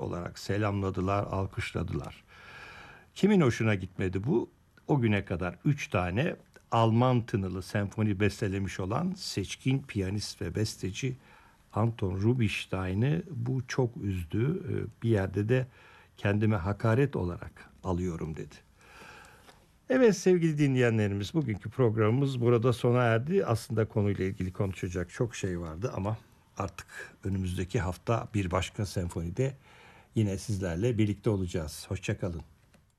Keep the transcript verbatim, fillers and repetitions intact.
olarak selamladılar, alkışladılar. Kimin hoşuna gitmedi bu? O güne kadar üç tane Alman tınılı senfoni bestelemiş olan seçkin piyanist ve besteci Anton Rubinstein'ı bu çok üzdü. Bir yerde de kendime hakaret olarak alıyorum dedi. Evet sevgili dinleyenlerimiz, bugünkü programımız burada sona erdi. Aslında konuyla ilgili konuşacak çok şey vardı ama artık önümüzdeki hafta bir başka senfonide yine sizlerle birlikte olacağız. Hoşça kalın.